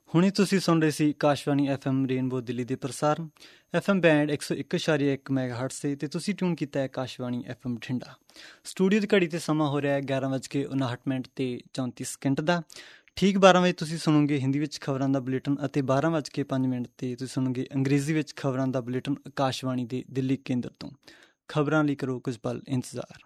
ਹੁਣੇ ਤੁਸੀਂ ਸੁਣ ਰਹੇ ਸੀ ਆਕਾਸ਼ਵਾਣੀ FM ਰੇਨਬੋ ਦਿੱਲੀ ਦੇ ਪ੍ਰਸਾਰਣ FM ਬੈਂਡ 101.1 ਮੈਗਾਹਰਟਜ਼ 'ਤੇ ਤੁਸੀਂ ਟਿਊਨ ਕੀਤਾ ਹੈ ਆਕਾਸ਼ਵਾਣੀ FM ਬਠਿੰਡਾ। ਸਟੂਡੀਓ ਦੀ ਘੜੀ 'ਤੇ ਸਮਾਂ ਹੋ ਰਿਹਾ ਹੈ 11:59 ਤੇ 34 ਦਾ। ਠੀਕ 12 ਵਜੇ ਤੁਸੀਂ ਸੁਣੋਗੇ ਹਿੰਦੀ ਵਿੱਚ ਖਬਰਾਂ ਦਾ ਬੁਲੇਟਿਨ ਅਤੇ 12:05 'ਤੇ ਤੁਸੀਂ ਸੁਣੋਗੇ ਅੰਗਰੇਜ਼ੀ ਵਿੱਚ ਖਬਰਾਂ ਦਾ ਬੁਲੇਟਿਨ ਆਕਾਸ਼ਵਾਣੀ ਦੇ ਦਿੱਲੀ ਕੇਂਦਰ ਤੋਂ। ਖਬਰਾਂ ਲਈ ਕਰੋ ਕੁਝ ਪਲ ਇੰਤਜ਼ਾਰ।